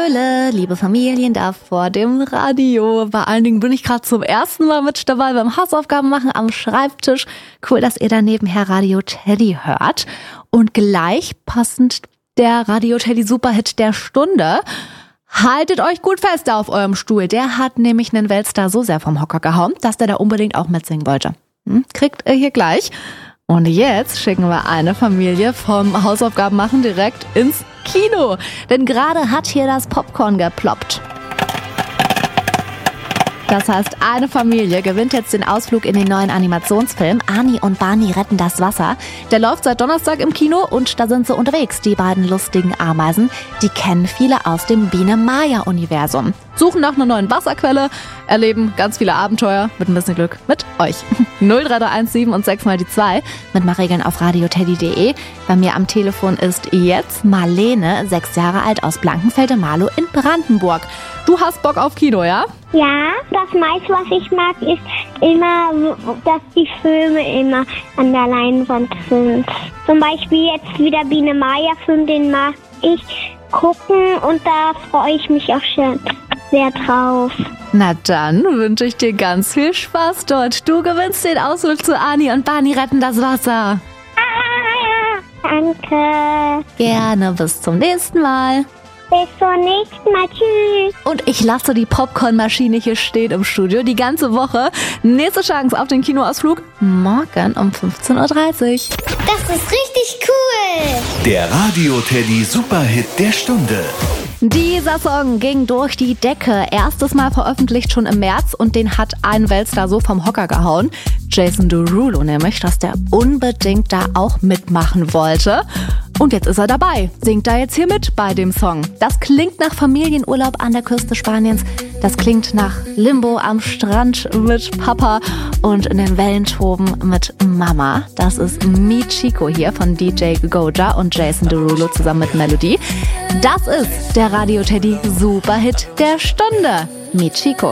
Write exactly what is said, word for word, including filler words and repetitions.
Keule, liebe Familien da vor dem Radio. Vor allen Dingen bin ich gerade zum ersten Mal mit dabei beim Hausaufgaben machen am Schreibtisch. Cool, dass ihr da nebenher Radio Teddy hört. Und gleich passend der Radio Teddy Superhit der Stunde. Haltet euch gut fest auf eurem Stuhl. Der hat nämlich einen Weltstar so sehr vom Hocker gehauen, dass der da unbedingt auch mitsingen wollte. Hm, kriegt ihr hier gleich. Und jetzt schicken wir eine Familie vom Hausaufgaben machen direkt ins Kino. Denn gerade hat hier das Popcorn geploppt. Das heißt, eine Familie gewinnt jetzt den Ausflug in den neuen Animationsfilm Ani und Barney retten das Wasser. Der läuft seit Donnerstag im Kino und da sind sie unterwegs, die beiden lustigen Ameisen. Die kennen viele aus dem Biene-Maya-Universum. Suchen nach einer neuen Wasserquelle, erleben ganz viele Abenteuer mit ein bisschen Glück mit euch. null drei drei eins sieben und sechs mal die zwei mit mal Regeln auf radioteddy punkt de. Bei mir am Telefon ist jetzt Marlene, sechs Jahre alt aus Blankenfelde-Marlow in Brandenburg. Du hast Bock auf Kino, ja? Ja, das meiste, was ich mag, ist immer, dass die Filme immer an der Leinwand sind. Zum Beispiel jetzt wieder Biene-Maya-Film, den mag ich gucken und da freue ich mich auch schon sehr drauf. Na dann wünsche ich dir ganz viel Spaß dort. Du gewinnst den Ausflug zu Ani und Barney retten das Wasser. Ah, danke. Gerne, bis zum nächsten Mal. Bis zum nächsten Mal. Tschüss. Und ich lasse die Popcornmaschine hier stehen im Studio die ganze Woche. Nächste Chance auf den Kinoausflug morgen um fünfzehn Uhr dreißig. Das ist richtig cool. Der Radio Teddy Superhit der Stunde. Dieser Song ging durch die Decke. Erstes Mal veröffentlicht schon im März und den hat ein Weltstar so vom Hocker gehauen. Jason Derulo nämlich, dass der unbedingt da auch mitmachen wollte. Und jetzt ist er dabei, singt da jetzt hier mit bei dem Song. Das klingt nach Familienurlaub an der Küste Spaniens. Das klingt nach Limbo am Strand mit Papa und in den Wellentoben mit Mama. Das ist Mi Chico hier von D J Goja und Jason Derulo zusammen mit Melody. Das ist der Radio Teddy Superhit der Stunde. Mi Chico.